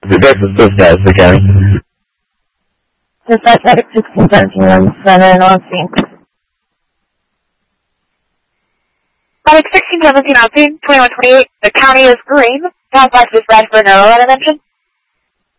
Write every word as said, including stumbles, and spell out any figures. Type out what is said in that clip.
This is this guys again. Dispatch sixteen seventeen on seven on scene. Medic sixteen seventeen on scene, twenty-one twenty-eight. The county is green. Contact dispatch for no intervention.